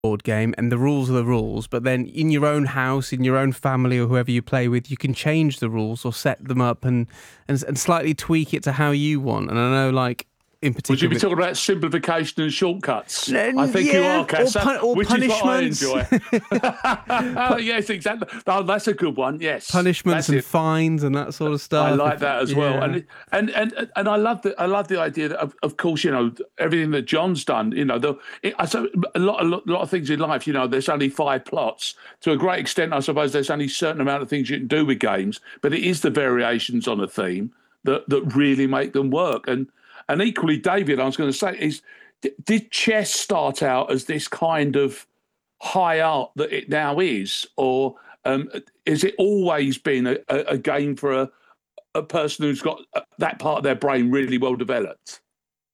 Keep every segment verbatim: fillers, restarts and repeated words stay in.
board game and the rules are the rules, but then in your own house, in your own family or whoever you play with, you can change the rules or set them up and, and, and slightly tweak it to how you want. And I know, like, in particular... Would you be talking about simplification and shortcuts? Uh, I think yeah, you are, Casa, or, pun- or which punishments. is what I enjoy. Yes, exactly. Oh, that's a good one, yes. Punishments that's and it. fines and that sort of stuff. I like that as yeah. well. And, and and and I love the I love the idea that, of, of course, you know, everything that John's done, you know, the, it, I, so a, lot, a lot a lot of things in life, you know, there's only five plots. To a great extent, I suppose there's only a certain amount of things you can do with games, but it is the variations on a theme that, that really make them work. And And equally, David, I was going to say, is did chess start out as this kind of high art that it now is, or um, is it always been a, a game for a, a person who's got that part of their brain really well developed?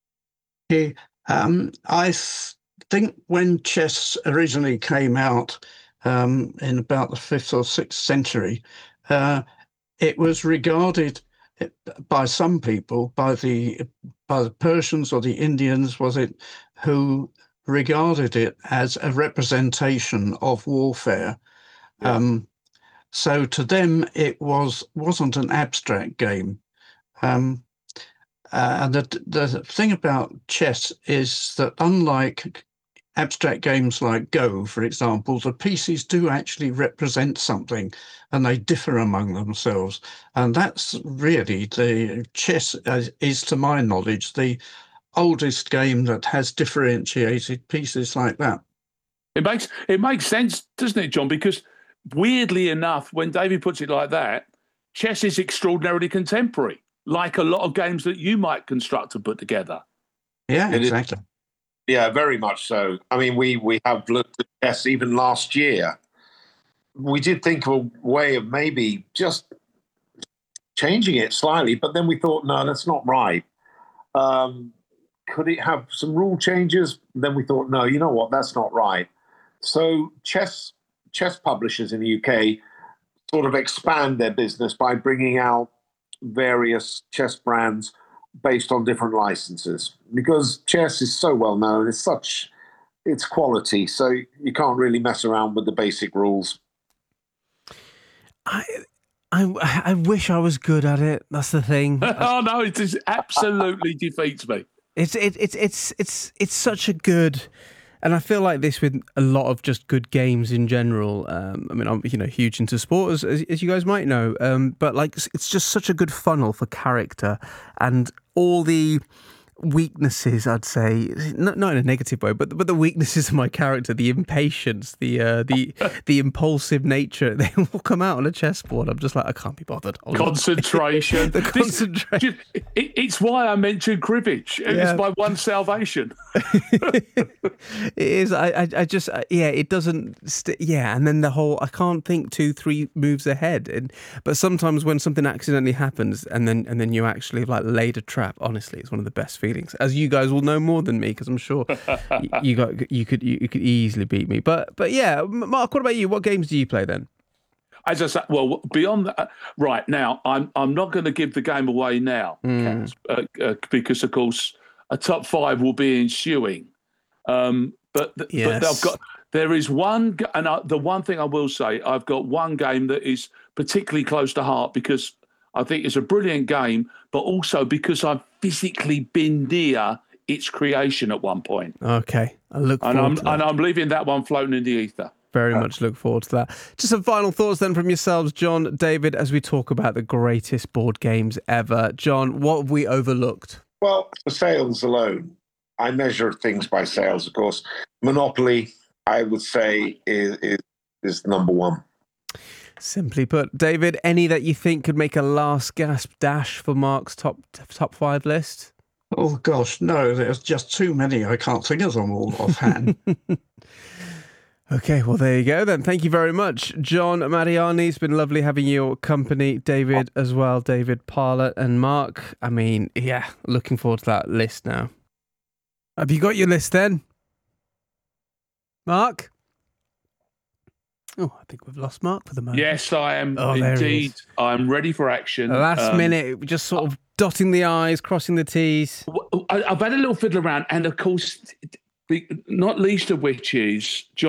Okay. Um, I th- think when chess originally came out um, in about the fifth or sixth century, uh, it was regarded by some people, by the by the Persians or the Indians, was it, who regarded it as a representation of warfare. Yeah. Um, so to them, it was wasn't an abstract game. Um, uh, and the the thing about chess is that unlike abstract games like Go, for example, the pieces do actually represent something and they differ among themselves. And that's really the chess is, to my knowledge, the oldest game that has differentiated pieces like that. It makes it makes sense, doesn't it, John? Because weirdly enough, when David puts it like that, chess is extraordinarily contemporary, like a lot of games that you might construct and put together. Yeah, exactly. Yeah, very much so. I mean, we, we have looked at chess even last year. We did think of a way of maybe just changing it slightly, but then we thought, no, that's not right. Um, could it have some rule changes? Then we thought, no, you know what, that's not right. So chess chess publishers in the U K sort of expand their business by bringing out various chess brands based on different licenses, because chess is so well known. It's such, it's quality, so you can't really mess around with the basic rules. I, I, I wish I was good at it. That's the thing. Oh no, it is absolutely defeats me. It's it, it's it's it's it's such a good. And I feel like this with a lot of just good games in general. Um, I mean, I'm you know huge into sport, as, as you guys might know. Um, but like, it's just such a good funnel for character and all the weaknesses, I'd say, not, not in a negative way, but but the weaknesses of my character, the impatience, the uh, the the impulsive nature, they all come out on a chessboard. I'm just like, I can't be bothered. Concentration. the concentration. This, it, it's why I mentioned cribbage. It's Yeah. my one salvation. It is. I, I, I just, yeah, it doesn't, st- yeah. And then the whole, I can't think two, three moves ahead. And but sometimes when something accidentally happens and then and then you actually like laid a trap, honestly, it's one of the best feelings. As you guys will know more than me, because I'm sure you got you could you, you could easily beat me. But but yeah, Mark, what about you? What games do you play then? As I said, well, beyond that, right now, I'm I'm not going to give the game away now, Mm. uh, uh, because of course a top five will be ensuing. Um, but th- Yes. but I've got there is one, g- and I, the one thing I will say, I've got one game that is particularly close to heart because I think it's a brilliant game, but also because I've physically been near its creation at one point, Okay, I look and forward I'm to that. and I'm leaving that one floating in the ether. Very much look forward to that. Just some final thoughts then from yourselves, John, David, as we talk about the greatest board games ever. John, what have we overlooked? Well, for sales alone, I measure things by sales, of course. Monopoly, I would say, is is, is number one. Simply put, David, any that you think could make a last gasp dash for Mark's top top five list? Oh, gosh, no, there's just too many. I can't think of them all offhand. Okay, well, there you go then. Thank you very much, John Mariani. It's been lovely having your company. David as well, David Parlett and Mark. I mean, yeah, looking forward to that list now. Have you got your list then? Mark? Oh, I think we've lost Mark for the moment. Yes, I am Oh, there he indeed. is. I'm ready for action. Last Um, minute, just sort of dotting the I's, crossing the T's. I- I've had a little fiddle around, and of course, the, not least of which is John.